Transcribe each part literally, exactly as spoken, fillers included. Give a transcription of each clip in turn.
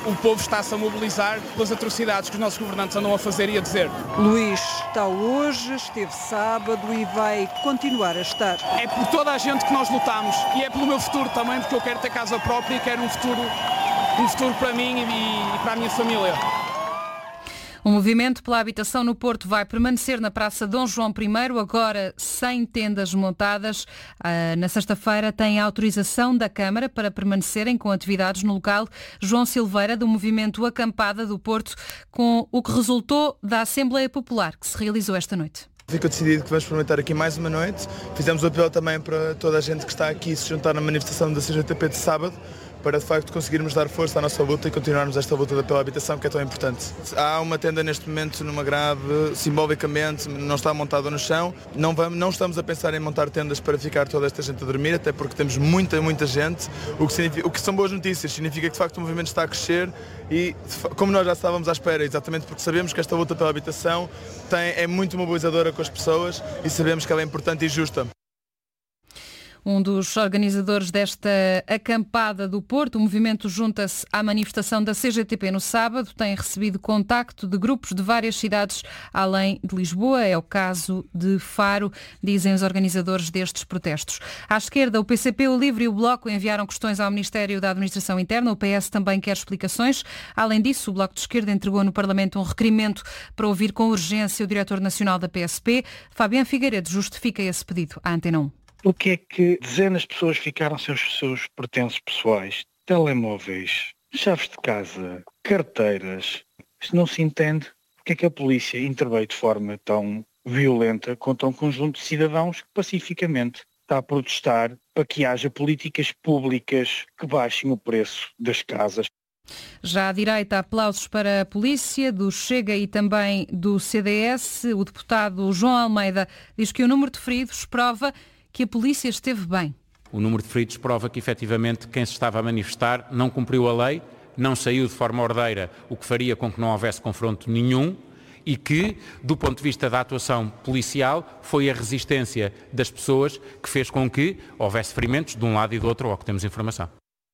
o povo está-se a mobilizar pelas atrocidades que os nossos governantes andam a fazer e a dizer. Luís está hoje, esteve sábado e vai continuar a estar. É por toda a gente que nós lutamos e é pelo meu futuro também, porque eu quero ter casa própria e quero um futuro, um futuro para mim e, e para a minha família. O movimento pela habitação no Porto vai permanecer na Praça Dom João I, agora sem tendas montadas. Na sexta-feira tem a autorização da Câmara para permanecerem com atividades no local. João Silveira, do movimento Acampada do Porto, com o que resultou da Assembleia Popular, que se realizou esta noite. Ficou decidido que vamos experimentar aqui mais uma noite. Fizemos o apelo também para toda a gente que está aqui se juntar na manifestação da C G T P de sábado, para de facto conseguirmos dar força à nossa luta e continuarmos esta luta pela habitação que é tão importante. Há uma tenda neste momento numa grade, simbolicamente não está montada no chão. Não, vamos, não estamos a pensar em montar tendas para ficar toda esta gente a dormir, até porque temos muita, muita gente, o que, significa, o que são boas notícias, significa que de facto o movimento está a crescer e como nós já estávamos à espera, exatamente porque sabemos que esta luta pela habitação tem, é muito mobilizadora com as pessoas e sabemos que ela é importante e justa. Um dos organizadores desta acampada do Porto, o movimento junta-se à manifestação da C G T P no sábado, tem recebido contacto de grupos de várias cidades além de Lisboa, é o caso de Faro, dizem os organizadores destes protestos. À esquerda, o P C P, o Livre e o Bloco enviaram questões ao Ministério da Administração Interna, o P S também quer explicações. Além disso, o Bloco de Esquerda entregou no Parlamento um requerimento para ouvir com urgência o diretor nacional da P S P. Fabiano Figueiredo justifica esse pedido à Antena um. Porque é que dezenas de pessoas ficaram sem os seus pertences pessoais, telemóveis, chaves de casa, carteiras? Isto não se entende. Porque é que a polícia interveio de forma tão violenta contra um conjunto de cidadãos que pacificamente está a protestar para que haja políticas públicas que baixem o preço das casas? Já à direita, aplausos para a polícia, do Chega e também do C D S. O deputado João Almeida diz que o número de feridos prova que a polícia esteve bem. O número de feridos prova que, efetivamente, quem se estava a manifestar não cumpriu a lei, não saiu de forma ordeira, o que faria com que não houvesse confronto nenhum e que, do ponto de vista da atuação policial, foi a resistência das pessoas que fez com que houvesse ferimentos de um lado e do outro, ao que temos informação.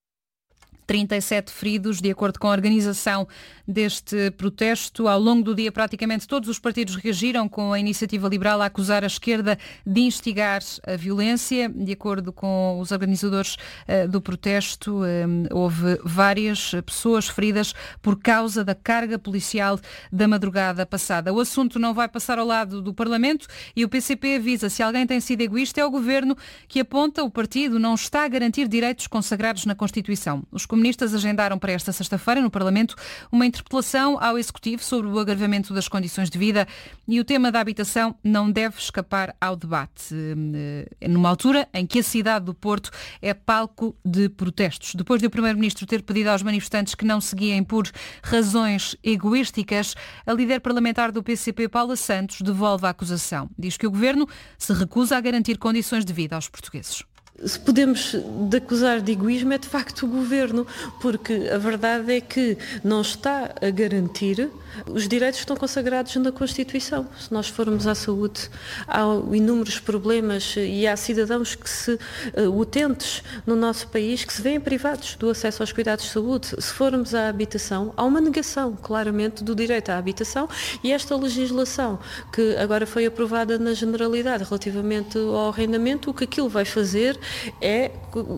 trinta e sete feridos, de acordo com a organização deste protesto. Ao longo do dia, praticamente todos os partidos reagiram, com a Iniciativa Liberal a acusar a esquerda de instigar a violência. De acordo com os organizadores uh, do protesto, um, houve várias pessoas feridas por causa da carga policial da madrugada passada. O assunto não vai passar ao lado do Parlamento e o P C P avisa: se alguém tem sido egoísta é o Governo, que aponta o partido não está a garantir direitos consagrados na Constituição. Os comunistas agendaram para esta sexta-feira no Parlamento uma interpelação ao Executivo sobre o agravamento das condições de vida e o tema da habitação não deve escapar ao debate, numa altura em que a cidade do Porto é palco de protestos. Depois de o Primeiro-Ministro ter pedido aos manifestantes que não se guiem por razões egoísticas, a líder parlamentar do P C P, Paula Santos, devolve a acusação. Diz que o Governo se recusa a garantir condições de vida aos portugueses. Se podemos de acusar de egoísmo é de facto o Governo, porque a verdade é que não está a garantir os direitos que estão consagrados na Constituição. Se nós formos à saúde, há inúmeros problemas e há cidadãos que se, uh, utentes no nosso país, que se veem privados do acesso aos cuidados de saúde. Se formos à habitação, há uma negação, claramente, do direito à habitação e esta legislação que agora foi aprovada na generalidade relativamente ao arrendamento, o que aquilo vai fazer é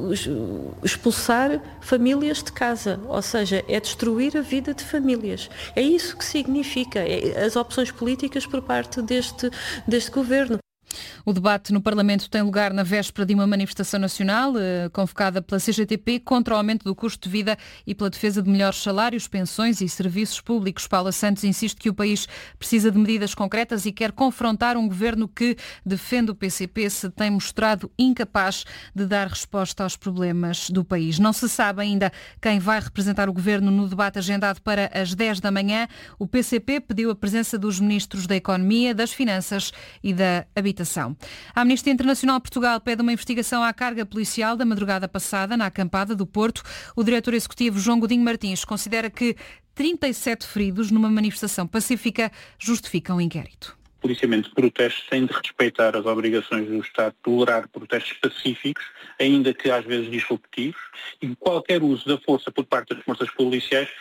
expulsar famílias de casa, ou seja, é destruir a vida de famílias. É isso que significa é as opções políticas por parte deste, deste Governo. O debate no Parlamento tem lugar na véspera de uma manifestação nacional eh, convocada pela C G T P contra o aumento do custo de vida e pela defesa de melhores salários, pensões e serviços públicos. Paula Santos insiste que o país precisa de medidas concretas e quer confrontar um governo que defende o P C P se tem mostrado incapaz de dar resposta aos problemas do país. Não se sabe ainda quem vai representar o governo no debate agendado para as dez da manhã. O P C P pediu a presença dos ministros da Economia, das Finanças e da Habitação. A Amnistia Internacional Portugal pede uma investigação à carga policial da madrugada passada na acampada do Porto. O diretor executivo João Godinho Martins considera que trinta e sete feridos numa manifestação pacífica justificam o inquérito. O policiamento de protestos tem de respeitar as obrigações do Estado, tolerar protestos pacíficos, ainda que às vezes disruptivos, e qualquer uso da força por parte das forças policiais